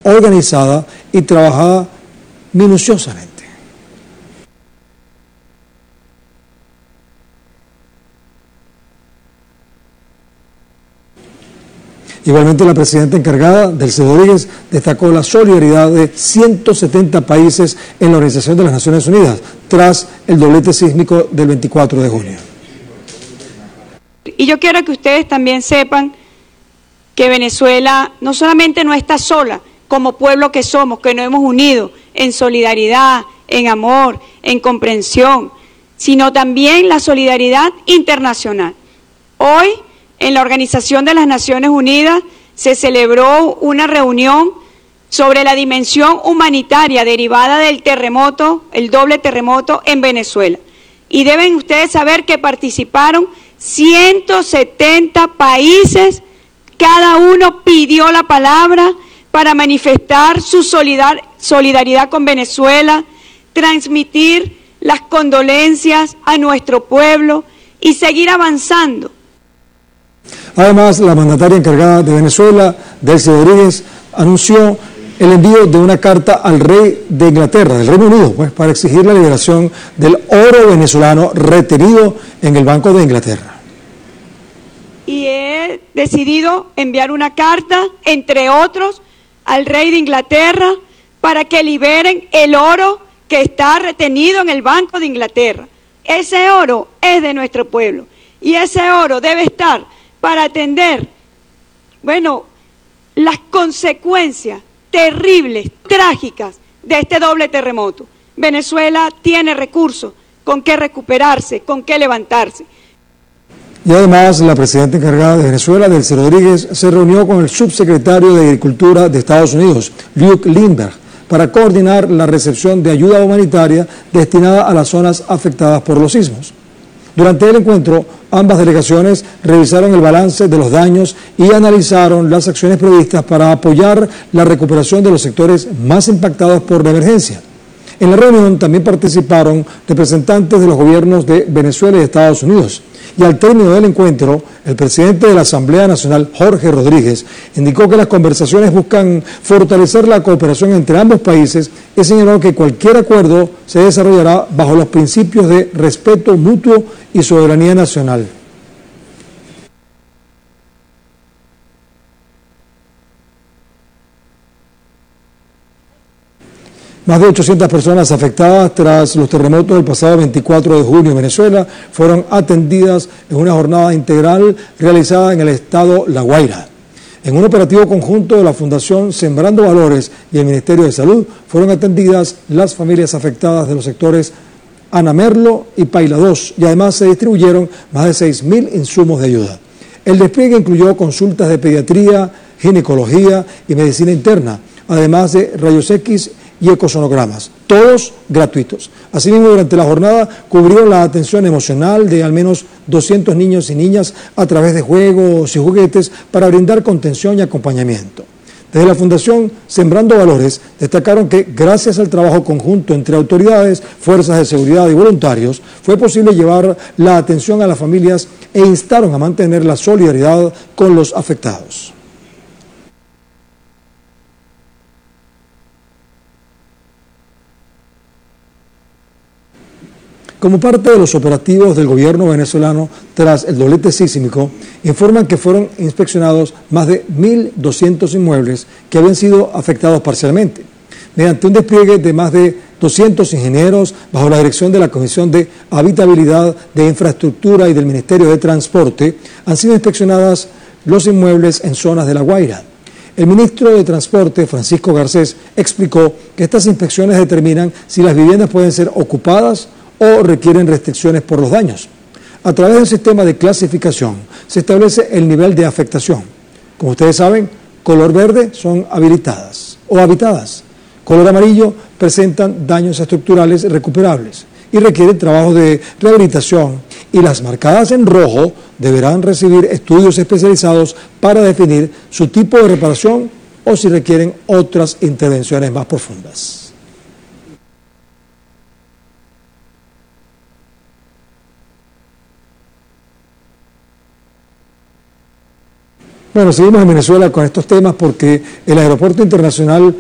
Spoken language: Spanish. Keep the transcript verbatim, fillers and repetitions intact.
organizada y trabajada minuciosamente. Igualmente, la presidenta encargada, Delcy Rodríguez, destacó la solidaridad de ciento setenta países en la Organización de las Naciones Unidas tras el doblete sísmico del veinticuatro de junio. Y yo quiero que ustedes también sepan que Venezuela no solamente no está sola como pueblo que somos, que nos hemos unido en solidaridad, en amor, en comprensión, sino también la solidaridad internacional. Hoy, en la Organización de las Naciones Unidas se celebró una reunión sobre la dimensión humanitaria derivada del terremoto, el doble terremoto en Venezuela. Y deben ustedes saber que participaron ciento setenta países, cada uno pidió la palabra para manifestar su solidar, solidaridad con Venezuela, transmitir las condolencias a nuestro pueblo y seguir avanzando. Además, la mandataria encargada de Venezuela, Delcy Rodríguez, anunció el envío de una carta al rey de Inglaterra, del Reino Unido, pues, para exigir la liberación del oro venezolano retenido en el Banco de Inglaterra. Y he decidido enviar una carta, entre otros, al rey de Inglaterra para que liberen el oro que está retenido en el Banco de Inglaterra. Ese oro es de nuestro pueblo y ese oro debe estar para atender, bueno, las consecuencias terribles, trágicas de este doble terremoto. Venezuela tiene recursos con qué recuperarse, con qué levantarse. Y además, la presidenta encargada de Venezuela, Delcy Rodríguez, se reunió con el subsecretario de Agricultura de Estados Unidos, Luke Lindbergh, para coordinar la recepción de ayuda humanitaria destinada a las zonas afectadas por los sismos. Durante el encuentro, ambas delegaciones revisaron el balance de los daños y analizaron las acciones previstas para apoyar la recuperación de los sectores más impactados por la emergencia. En la reunión también participaron representantes de los gobiernos de Venezuela y Estados Unidos. Y al término del encuentro, el presidente de la Asamblea Nacional, Jorge Rodríguez, indicó que las conversaciones buscan fortalecer la cooperación entre ambos países y señaló que cualquier acuerdo se desarrollará bajo los principios de respeto mutuo y soberanía nacional. Más de ochocientas personas afectadas tras los terremotos del pasado veinticuatro de junio en Venezuela fueron atendidas en una jornada integral realizada en el estado La Guaira. En un operativo conjunto de la Fundación Sembrando Valores y el Ministerio de Salud fueron atendidas las familias afectadas de los sectores Ana Merlo y Paila dos y además se distribuyeron más de seis mil insumos de ayuda. El despliegue incluyó consultas de pediatría, ginecología y medicina interna, además de rayos X y ecosonogramas, todos gratuitos. Asimismo, durante la jornada cubrieron la atención emocional de al menos doscientos niños y niñas a través de juegos y juguetes para brindar contención y acompañamiento. Desde la Fundación Sembrando Valores destacaron que gracias al trabajo conjunto entre autoridades, fuerzas de seguridad y voluntarios fue posible llevar la atención a las familias e instaron a mantener la solidaridad con los afectados. Como parte de los operativos del gobierno venezolano tras el doblete sísmico, informan que fueron inspeccionados más de mil doscientos inmuebles que habían sido afectados parcialmente. Mediante un despliegue de más de doscientos ingenieros bajo la dirección de la Comisión de Habitabilidad, de Infraestructura y del Ministerio de Transporte, han sido inspeccionadas los inmuebles en zonas de La Guaira. El ministro de Transporte, Francisco Garcés, explicó que estas inspecciones determinan si las viviendas pueden ser ocupadas o requieren restricciones por los daños. A través del sistema de clasificación se establece el nivel de afectación. Como ustedes saben, color verde son habilitadas o habitadas. Color amarillo presentan daños estructurales recuperables y requieren trabajo de rehabilitación. Y las marcadas en rojo deberán recibir estudios especializados para definir su tipo de reparación o si requieren otras intervenciones más profundas. Bueno, seguimos en Venezuela con estos temas porque el Aeropuerto Internacional